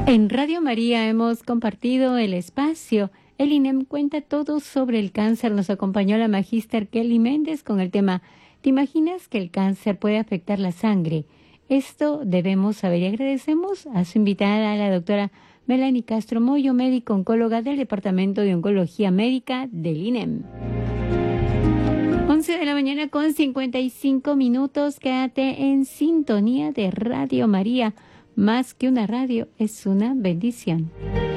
En Radio María hemos compartido el espacio. El INEM cuenta todo sobre el cáncer. Nos acompañó la magíster Kelly Méndez con el tema ¿Te imaginas que el cáncer puede afectar la sangre? Esto debemos saber y agradecemos a su invitada, la doctora Melanie Castro Moyo, médico oncóloga del Departamento de Oncología Médica del INEM. 11 de la mañana con 55 minutos. Quédate en sintonía de Radio María. Más que una radio, es una bendición.